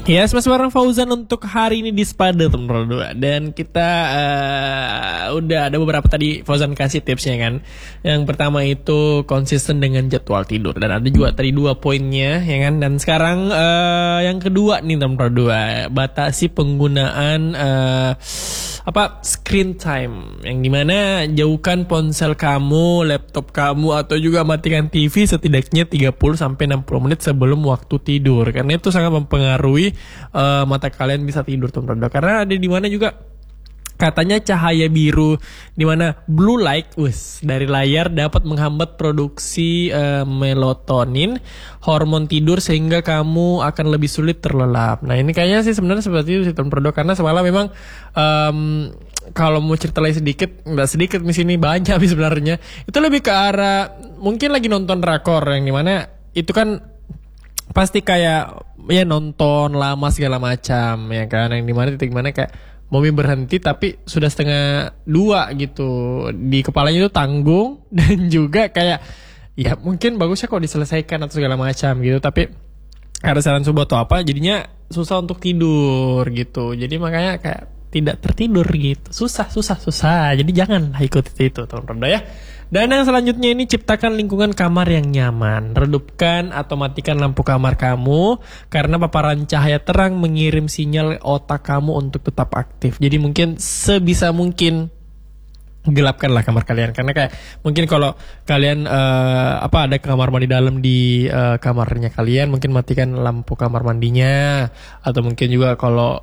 Ya, mas bareng Fauzan untuk hari ini di Spada teman berdua. Dan kita udah ada beberapa tadi Fauzan kasih tipsnya kan. Yang pertama itu konsisten dengan jadwal tidur. Dan ada juga tadi 2 poinnya ya kan. Dan sekarang yang kedua nih teman berdua, batasi penggunaan screen time. Yang dimana jauhkan ponsel kamu, laptop kamu, atau juga matikan TV setidaknya 30-60 menit sebelum waktu tidur. Karena itu sangat mempengaruhi mata kalian bisa tidur teman-teman. Karena ada di mana juga katanya cahaya biru di mana blue light dari layar dapat menghambat produksi melatonin, hormon tidur, sehingga kamu akan lebih sulit terlelap. Nah, ini kayaknya sih sebenarnya seperti itu sih teman-teman, karena semalam memang kalau mau cerita lagi nggak sedikit di sini banyak sebenarnya. Itu lebih ke arah mungkin lagi nonton drakor yang dimana itu kan pasti kayak ya nonton lama segala macam ya kan, yang dimana titik mana kayak mau berhenti tapi sudah 1:30 gitu, di kepalanya itu tanggung dan juga kayak ya mungkin bagusnya kok diselesaikan atau segala macam gitu, tapi ada saran subuh atau apa jadinya susah untuk tidur gitu, jadi makanya kayak tidak tertidur gitu, susah. Jadi janganlah ikuti itu teman-teman ya. Dan yang selanjutnya ini, ciptakan lingkungan kamar yang nyaman. Redupkan atau matikan lampu kamar kamu karena paparan cahaya terang mengirim sinyal otak kamu untuk tetap aktif. Jadi mungkin sebisa mungkin gelapkanlah kamar kalian, karena kayak mungkin kalau kalian ada kamar mandi dalam di kamarnya kalian, mungkin matikan lampu kamar mandinya, atau mungkin juga kalau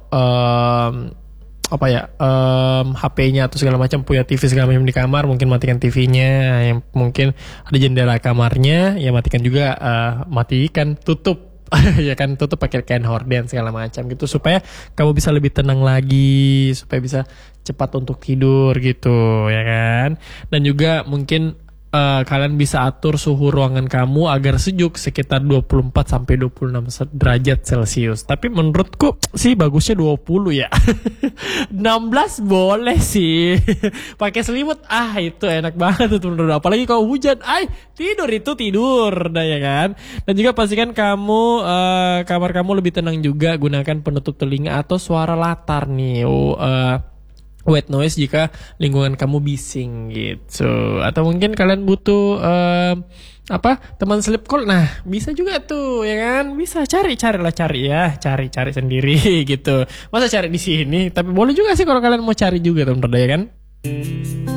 HP-nya atau segala macam, punya TV segala macam di kamar, mungkin matikan TV-nya. Yang mungkin ada jendela kamarnya, ya matikan juga, tutup ya kan, tutup pakai kain horden segala macam gitu, supaya kamu bisa lebih tenang lagi, supaya bisa cepat untuk tidur gitu ya kan. Dan juga mungkin kalian bisa atur suhu ruangan kamu agar sejuk sekitar 24-26 derajat Celcius. Tapi menurutku sih bagusnya 20 ya. 16 boleh sih. Pakai selimut, itu enak banget tuh menurut. Apalagi kalau hujan, tidur dah ya kan. Dan juga pastikan kamu kamar kamu lebih tenang juga. Gunakan penutup telinga atau suara latar nih. White noise jika lingkungan kamu bising gitu. Atau mungkin kalian butuh teman sleep call. Nah, bisa juga tuh ya kan. Bisa cari sendiri gitu. Masa cari di sini? Tapi boleh juga sih kalau kalian mau cari juga teman-teman ya kan.